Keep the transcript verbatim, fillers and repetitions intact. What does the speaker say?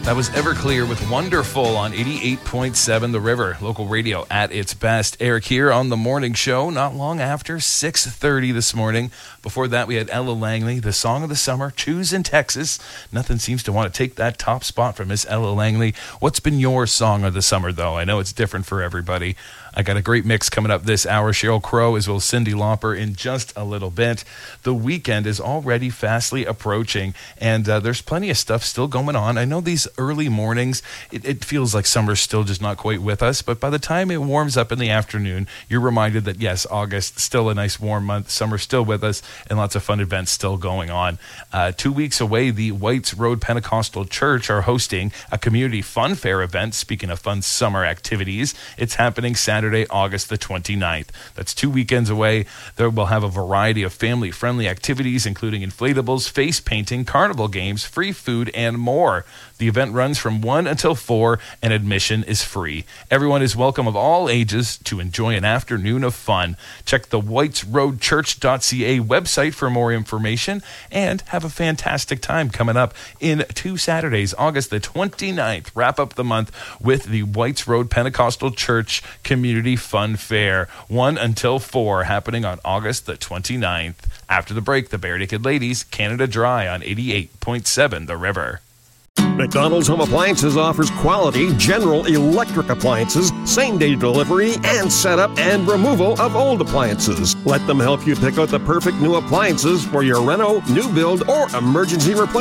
That was Everclear with Wonderful on eighty-eight point seven The River, local radio at its best. Eric here on the morning show, not long after six thirty this morning. Before that, we had Ella Langley, the song of the summer, Choose in Texas. Nothing seems to want to take that top spot from Miss Ella Langley. What's been your song of the summer, though? I know it's different for everybody. I got a great mix coming up this hour. Sheryl Crow as well as Cyndi Lauper in just a little bit. The weekend is already fastly approaching, and uh, there's plenty of stuff still going on. I know these early mornings, it, it feels like summer's still just not quite with us, but by the time it warms up in the afternoon, you're reminded that, yes, August, still a nice warm month, summer's still with us, and lots of fun events still going on. Uh, two weeks away, the Whites Road Pentecostal Church are hosting a community fun fair event. Speaking of fun summer activities, it's happening Saturday, August the twenty-ninth. That's two weekends away. There will have a variety of family-friendly activities, including inflatables, face painting, carnival games, free food, and more. The event runs from one until four, and admission is free. Everyone is welcome of all ages to enjoy an afternoon of fun. Check the whites road church dot c a website for more information, and have a fantastic time coming up in two Saturdays, August the twenty-ninth. Wrap up the month with the Whites Road Pentecostal Church Community Fun Fair, one until four, happening on August the twenty-ninth. After the break, the Bare Naked Ladies, Canada Dry on eighty-eight point seven The River. McDonald's Home Appliances offers quality general electric appliances, same-day delivery, and setup and removal of old appliances. Let them help you pick out the perfect new appliances for your reno, new build, or emergency replacement.